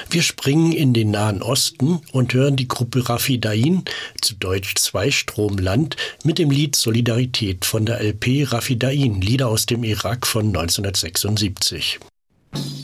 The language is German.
Wir springen in den Nahen Osten und hören die Gruppe Rafidain, zu Deutsch Zweistromland, mit dem Lied Solidarität von der LP Rafidain, Lieder aus dem Irak von 1976.